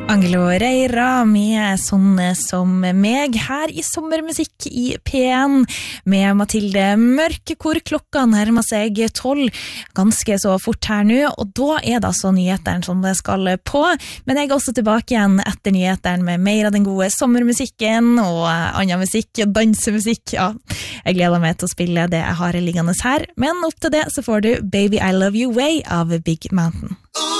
Angelo Reira med Sånne som meg her I sommermusikk I P1 med Mathilde Mørk, hvor klokka nærmer seg 12 ganske så fort her nå, og da det altså nyhetene som det skal på, men jeg også tilbake igjen etter nyhetene med mer av den gode sommermusikken og annen musikk og dansemusikk, ja, jeg gleder meg til å spille det jeg har liggende her, men opp til det så får du Baby I Love You Way av Big Mountain.